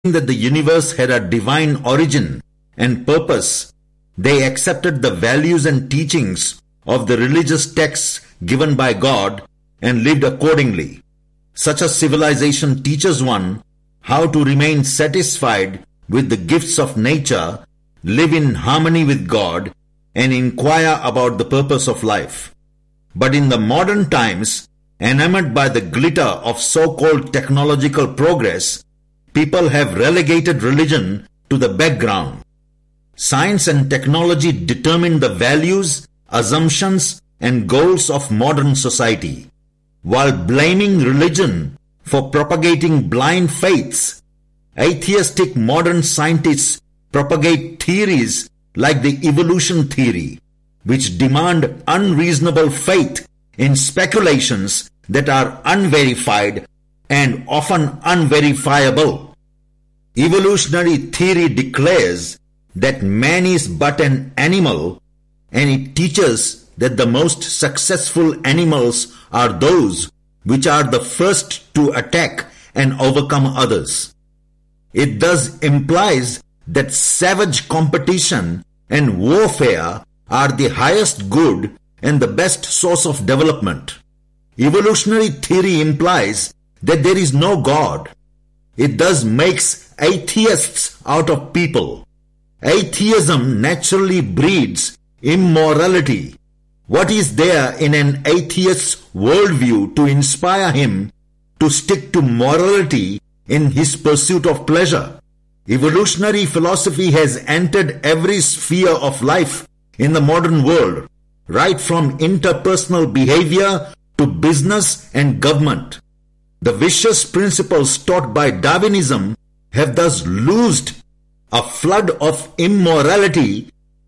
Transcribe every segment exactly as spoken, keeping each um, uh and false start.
that the universe had a divine origin and purpose, they accepted the values and teachings of the religious texts given by God and lived accordingly. Such a civilization teaches one how to remain satisfied with the gifts of nature, live in harmony with God, and inquire about the purpose of life. But in the modern times, enamored by the glitter of so-called technological progress, people have relegated religion to the background. Science and technology determine the values, assumptions, and goals of modern society. While blaming religion for propagating blind faiths, atheistic modern scientists propagate theories like the evolution theory, which demand unreasonable faith in speculations that are unverified and often unverifiable. Evolutionary theory declares that man is but an animal, and it teaches that the most successful animals are those which are the first to attack and overcome others. It thus implies that savage competition and warfare are the highest good and the best source of development. Evolutionary theory implies that there is no God. It thus makes atheists out of people. Atheism naturally breeds immorality. What is there in an atheist's worldview to inspire him to stick to morality in his pursuit of pleasure? Evolutionary philosophy has entered every sphere of life in the modern world, right from interpersonal behavior to business and government. The vicious principles taught by Darwinism have thus loosed a flood of immorality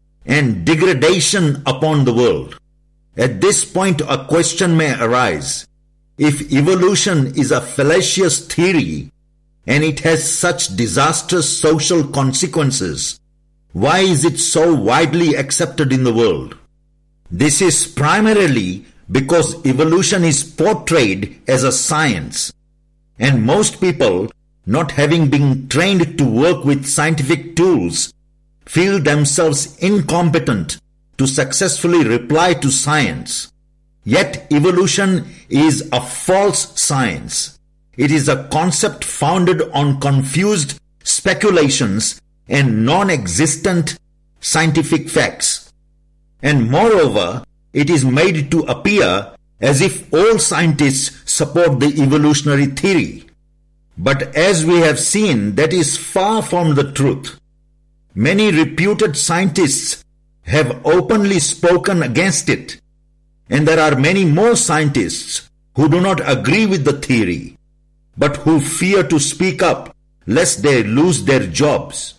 and degradation upon the world. At this point, a question may arise. If evolution is a fallacious theory and it has such disastrous social consequences, why is it so widely accepted in the world? This is primarily because evolution is portrayed as a science, and most people, not having been trained to work with scientific tools, feel themselves incompetent to successfully reply to science. Yet evolution is a false science. It is a concept founded on confused speculations and non-existent scientific facts. And moreover, it is made to appear as if all scientists support the evolutionary theory. But as we have seen, that is far from the truth. Many reputed scientists have openly spoken against it, and there are many more scientists who do not agree with the theory, but who fear to speak up lest they lose their jobs.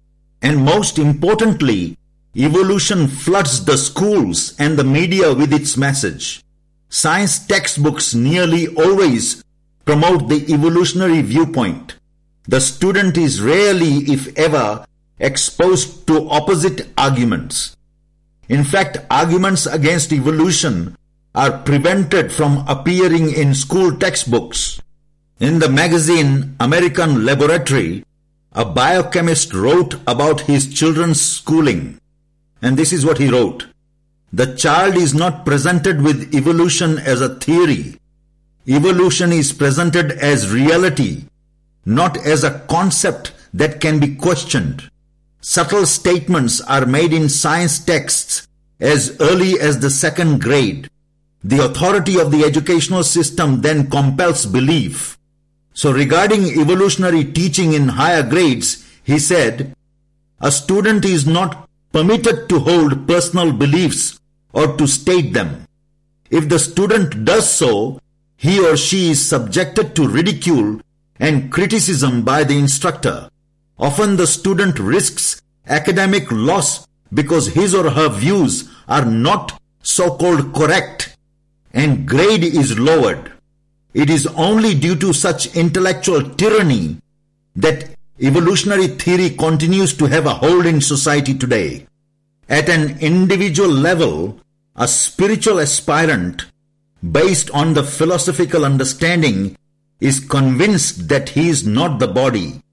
And most importantly, evolution floods the schools and the media with its message. Science textbooks nearly always promote the evolutionary viewpoint. The student is rarely, if ever, exposed to opposite arguments. In fact, arguments against evolution are prevented from appearing in school textbooks. In the magazine American Laboratory, a biochemist wrote about his children's schooling. And this is what he wrote. The child is not presented with evolution as a theory. Evolution is presented as reality, not as a concept that can be questioned. Subtle statements are made in science texts as early as the second grade. The authority of the educational system then compels belief. So regarding evolutionary teaching in higher grades, he said, a student is not permitted to hold personal beliefs or to state them. If the student does so, he or she is subjected to ridicule and criticism by the instructor. Often the student risks academic loss because his or her views are not so-called correct, and grade is lowered. It is only due to such intellectual tyranny that evolutionary theory continues to have a hold in society today. At an individual level, a spiritual aspirant, based on the philosophical understanding, is convinced that he is not the body,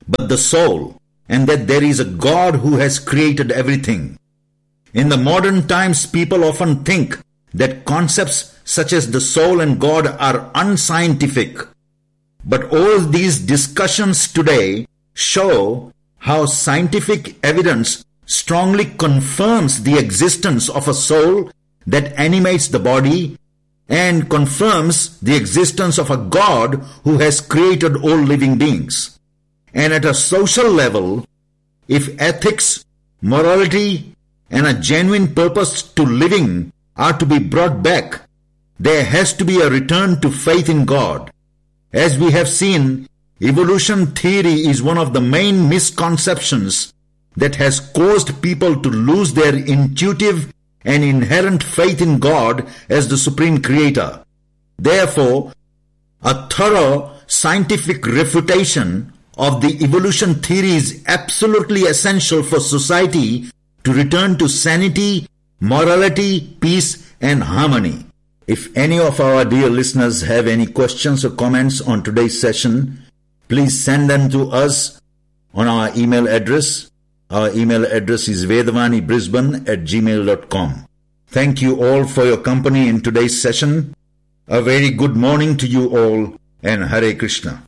but the soul, and that there is a God who has created everything. In the modern times, people often think that concepts such as the soul and God are unscientific. But all these discussions today show how scientific evidence strongly confirms the existence of a soul that animates the body and confirms the existence of a God who has created all living beings. And at a social level, if ethics, morality, and a genuine purpose to living are to be brought back, there has to be a return to faith in God. As we have seen, evolution theory is one of the main misconceptions that has caused people to lose their intuitive and inherent faith in God as the supreme creator. Therefore, a thorough scientific refutation of the evolution theory is absolutely essential for society to return to sanity, morality, peace, and harmony. If any of our dear listeners have any questions or comments on today's session, please send them to us on our email address. Our email address is vedavani-brisbane at gmail dot com. Thank you all for your company in today's session. A very good morning to you all, and Hare Krishna.